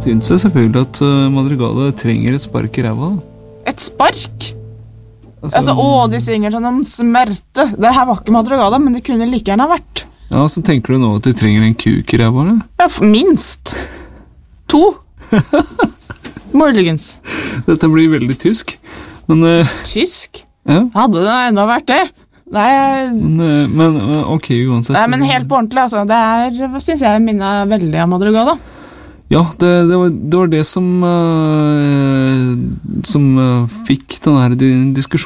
synes jeg selvfølgelig at Madrigale trenger et spark i ræva. Et spark? Altså, de synger sånn om smerte. Det her var ikke Madrigale, men det kunne like gjerne ha vært. Ja, så tenker du nå at de trenger en kuk i ræva, eller? Ja, minst 2. Muligens. Dette blir veldig tysk, men... Tysk? Ja. Hadde det enda vært det? Nei, men ok, uansett. Nei, men helt på ordentlig, altså. Det synes jeg minner veldig av Madrigale. Ja, det var det som fikk den her diskusjonen